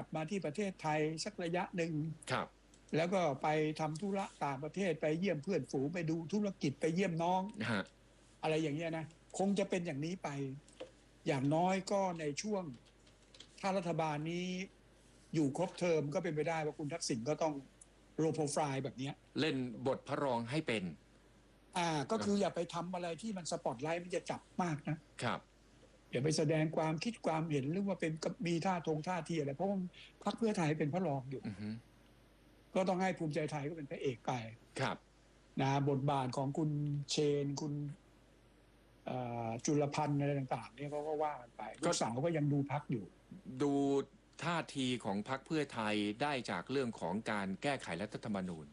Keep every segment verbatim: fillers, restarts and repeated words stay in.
ลับมาที่ประเทศไทยสักระยะหนึ่งครับแล้วก็ไปทำธุระต่างประเทศไปเยี่ยมเพื่อนฝูงไปดูธุรกิจไปเยี่ยมน้องอะไรอย่างเงี้ยนะคงจะเป็นอย่างนี้ไปอย่างน้อยก็ในช่วงถ้ารัฐบาลนี้อยู่ครบเทอมก็เป็นไปได้ว่าคุณทักษิณก็ต้องโลโปรไฟล์แบบนี้เล่นบทพระรองให้เป็นอ่าก็คืออย่าไปทำอะไรที่มันสปอตไลท์มันจะจับมากนะครับอย่าไปแสดงความคิดความเห็นหรือว่าเป็นมีท่าทงท่าทีอะไรเพราะว่าพรรคเพื่อไทยเป็นพระรองอยู่ก็ต้องให้ภูมิใจไทยก็เป็นพระเอกไปครับนะบทบาทของคุณเชนคุณจุลพันธ์อะไรต่างๆเนี่ยเขาก็ว่ากันไปลูกสาวก็ยังดูพรรคอยู่ดูท่าทีของพรรคเพื่อไทยได้จากเรื่องของการแก้ไขรัฐธรรมนูญ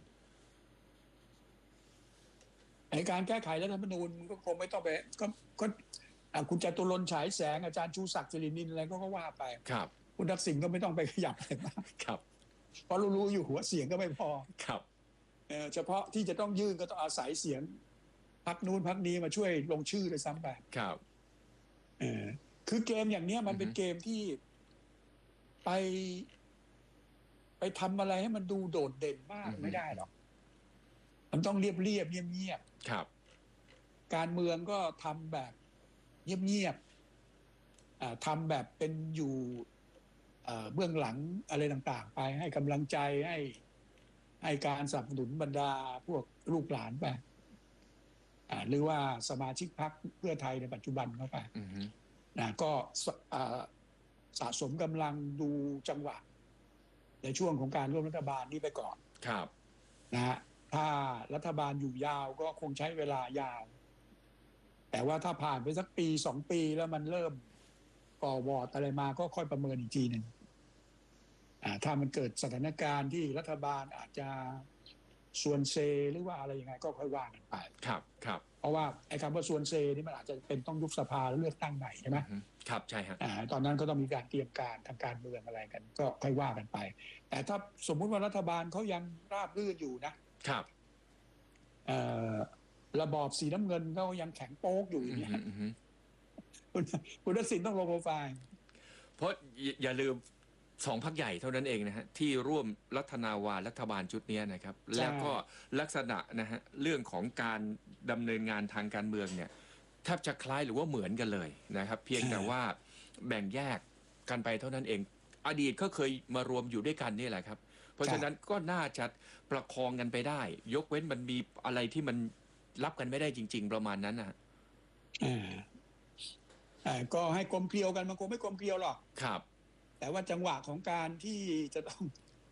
ในการแก้ไขรัฐธรรมนูญก็คงไม่ต้องไปก็ก็คุณจตุรนต์ฉายแสงอาจารย์ชูศักดิ์สิรินินอะไรก็ก็ว่าไปครับคุณทักษิณก็ไม่ต้องไปขยับอะไรมากครับเพราะรู้ๆอยู่หัวเสียงก็ไม่พอครับเฉพาะที่จะต้องยื่นก็ต้องอาศัยเสียงพรรคนู้นพรรคนี้มาช่วยลงชื่อเลยซ้ำไปครับเออคือเกมอย่างนี้มันเป็นเกมที่ไปไปทำอะไรให้มันดูโดดเด่นมากไม่ได้หรอกมันต้องเรียบเรียบเงียบเงียบครับการเมืองก็ทำแบบเงียบเงียบทำแบบเป็นอยู่เบื้องหลังอะไรต่างๆไปให้กำลังใจให้ให้การสนับสนุนบรรดาพวกลูกหลานไปหรือว่าสมาชิกพรรคเพื่อไทยในปัจจุบันเข้าไปนะก็สะสมกำลังดูจังหวะในช่วงของการร่วมรัฐบาลนี้ไปก่อนครับนะฮะถ้ารัฐบาลอยู่ยาวก็คงใช้เวลายาวแต่ว่าถ้าผ่านไปสักปีสองปีแล้วมันเริ่มก่อวอร์ดอะไรมาก็ค่อยประเมินอีกทีหนึ่งถ้ามันเกิดสถานการณ์ที่รัฐบาลอาจจะส่วนเซหรือว่าอะไรยังไงก็ค่อยว่ากันไปครับครับเพราะว่าไอ้คำว่าส่วนเซนี่มันอาจจะเป็นต้องยุบสภาแล้วเลือกตั้งใหม่ใช่ไหมครับใช่ฮะตอนนั้นก็ต้องมีการเตรียมการทางการเมืองอะไรกันก็ค่อยว่ากันไปแต่ถ้าสมมุติว่ารัฐบาลเขายังราบรื่นอยู่นะครับระบอบสีน้ำเงินเขายังแข็งโป๊กอยู่อย่างนี้คุณทักษิณต้องลงโปรไฟล์เพราะอย่าลืมสองพรรคใหญ่เท่านั้นเองนะฮะที่ร่วมรัฐนาวารัฐบาลชุดนี้นะครับแล้วก็ลักษณะนะฮะเรื่องของการดำเนินงานทางการเมืองเนี่ยแทบจะคล้ายหรือว่าเหมือนกันเลยนะครับเพียงแต่ว่าแบ่งแยกกันไปเท่านั้นเองอดีตก็เคยมารวมอยู่ด้วยกันนี่แหละครับเพราะฉะนั้นก็น่าจะประคองกันไปได้ยกเว้นมันมีอะไรที่มันรับกันไม่ได้จริงๆประมาณนั้นนะอ่าก็ให้กลมเกลียวกันมันคงไม่กลมเกลียวหรอกครับแต่ว่าจังหวะของการที่จะต้อง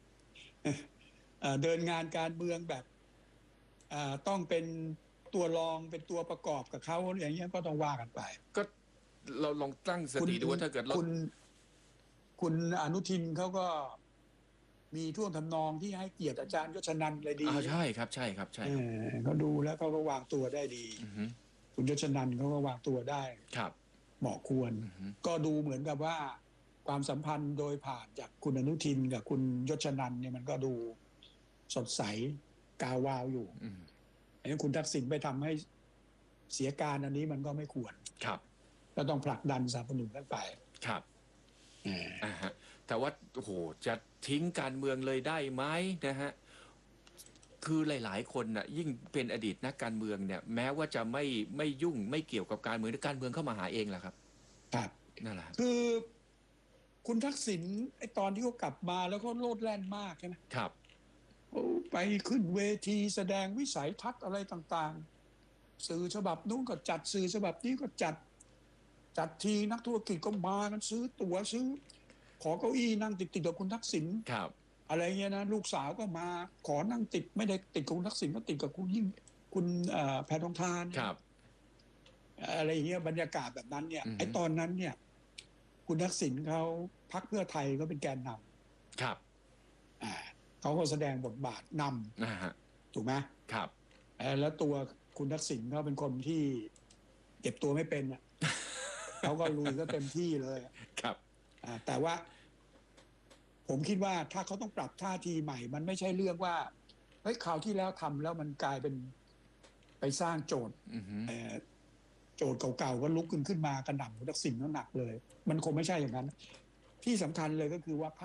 เดินงานการเมืองแบบต้องเป็นตัวรองเป็นตัวประกอบกับเขาอย่างนี้ก็ต้องว่ากันไปก็เราลองตั้งสติดูว่าถ้าเกิดคุณคุณอนุทินเขาก็มีท่วงทำนองที่ให้เกียรติอาจารย์ยศนันท์เลยดีใช่ครับใช่ครับใช่เขาดูแล้วเขาก็วางตัวได้ดีคุณยศนันท์เขาก็วางตัวได้ครับเหมาะควรก็ดูเหมือนกับว่าความสัมพันธ์โดยผ่านจากคุณอนุทินกับคุณยศนันท์เนี่ยมันก็ดูสดใสกาวาวอยู่อันนี้คุณทักษิณไปทำให้เสียการอันนี้มันก็ไม่ควรครับก็ต้องผลักดันสนับสนุนกันไปครับอ่าฮะแต่ว่าโอ้โหจะทิ้งการเมืองเลยได้ไหมนะฮะคือหลายๆคนน่ะยิ่งเป็นอดีตนักการเมืองเนี่ยแม้ว่าจะไม่ไม่ยุ่งไม่เกี่ยวกับการเมืองการเมืองเข้ามาหาเองแหละครับครับนั่นแหละคือคุณทักษิณไอตอนที่เขากลับมาแล้วเขาโลดแล่นมากใช่ไหมครับไปขึ้นเวทีแสดงวิสัยทัศน์อะไรต่างๆสื่อฉบับนู้นก็จัดสื่อฉบับนี้ก็จัดจัดทีนักธุรกิจก็มากันซื้อตั๋วซื้อขอเก้าอี้นั่งติดติดกับคุณทักษิณครับอะไรเงี้ยนะลูกสาวก็มาขอนั่งติดไม่ได้ติดกับคุณทักษิณก็ติดกับคุณยิ่งคุณแพทองธารครับอะไรเงี้ยบรรยากาศแบบนั้นเนี่ยไอตอนนั้นเนี่ยคุณทักษิณเขาพรรคเพื่อไทยก็เป็นแกนนำครับอ่าเขาก็แสดงบทบาทนำถูกไหมครับแล้วตัวคุณทักษิณเขาเป็นคนที่เก็บตัวไม่เป็นอ่ะเขาก็ลุยก็เต็มที่เลยครับอ่าแต่ว่าผมคิดว่าถ้าเขาต้องปรับท่าทีใหม่มันไม่ใช่เรื่องว่าเฮ้ยคราวที่แล้วทำแล้วมันกลายเป็นไปสร้างโจทย์โจทย์เก่าๆก็ลุกขึ้นขึ้นมากระหน่ำคุณทักษิณก็หนักเลยมันคงไม่ใช่อย่างนั้นที่สำคัญเลยก็คือว่า